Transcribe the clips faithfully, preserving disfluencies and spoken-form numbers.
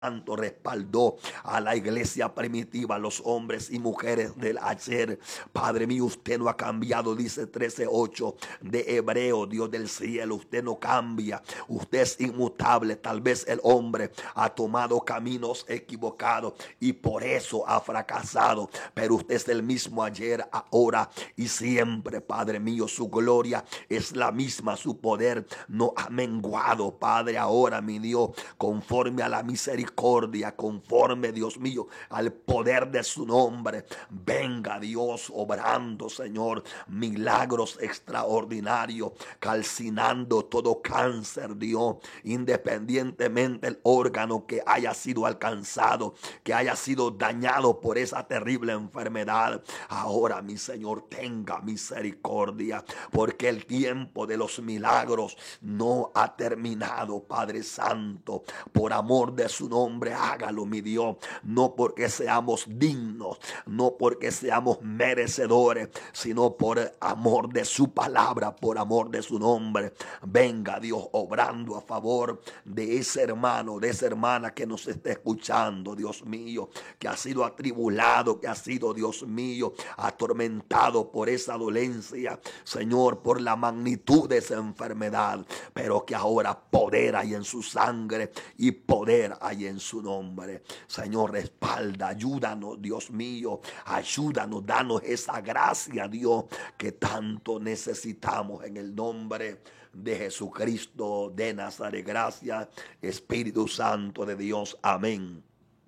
Santo respaldó a la iglesia primitiva, los hombres y mujeres del ayer. Padre mío, usted no ha cambiado, dice trece ocho de Hebreo, Dios del cielo. Usted no cambia, usted es inmutable. Tal vez el hombre ha tomado caminos equivocados y por eso ha fracasado, pero usted es el mismo ayer, ahora y siempre. Padre mío, su gloria es la misma, su poder no ha menguado. Padre, ahora mi Dios, conforme a la misericordia, conforme, Dios mío, al poder de su nombre, venga Dios obrando, Señor, milagros extraordinarios, calcinando todo cáncer, Dios, independientemente el órgano que haya sido alcanzado, que haya sido dañado por esa terrible enfermedad. Ahora, mi Señor, tenga misericordia, porque el tiempo de los milagros no ha terminado. Padre Santo, por amor de su nombre, Hombre, hágalo, mi Dios, no porque seamos dignos, no porque seamos merecedores, sino por amor de su palabra, por amor de su nombre. Venga Dios obrando a favor de ese hermano, de esa hermana que nos está escuchando, Dios mío, que ha sido atribulado, que ha sido, Dios mío, atormentado por esa dolencia, Señor, por la magnitud de esa enfermedad, pero que ahora poder hay en su sangre y poder hay en su nombre. Señor, respalda, ayúdanos, Dios mío, ayúdanos, danos esa gracia, Dios, que tanto necesitamos en el nombre de Jesucristo de Nazaret. Gracias, Espíritu Santo de Dios. Amén.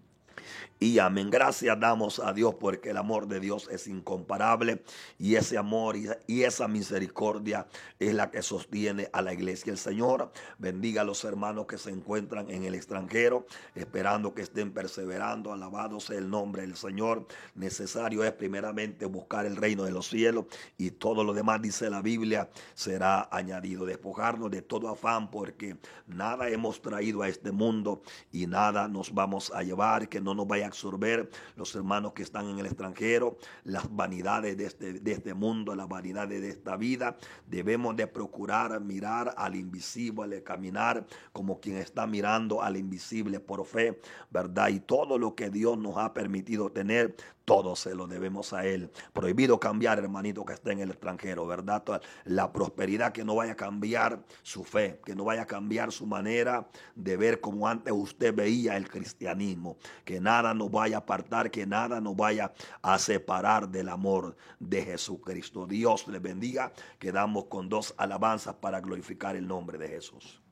Y amén. Gracias damos a Dios porque el amor de Dios es incomparable y ese amor y, y esa misericordia es la que sostiene a la iglesia. El Señor bendiga a los hermanos que se encuentran en el extranjero, esperando que estén perseverando. Alabado sea el nombre del Señor. Necesario es primeramente buscar el reino de los cielos y todo lo demás, dice la Biblia, será añadido. Despojarnos de todo afán, porque nada hemos traído a este mundo y nada nos vamos a llevar que no nos vaya a absorber. Los hermanos que están en el extranjero, las vanidades de este, de este mundo, las vanidades de esta vida, debemos de procurar mirar al invisible, caminar como quien está mirando al invisible por fe, ¿verdad? Y todo lo que Dios nos ha permitido tener, todo se lo debemos a Él. Prohibido cambiar, hermanito que está en el extranjero, ¿verdad? La prosperidad, que no vaya a cambiar su fe, que no vaya a cambiar su manera de ver como antes usted veía el cristianismo. Que nada nos vaya a apartar, que nada nos vaya a separar del amor de Jesucristo. Dios les bendiga. Quedamos con dos alabanzas para glorificar el nombre de Jesús.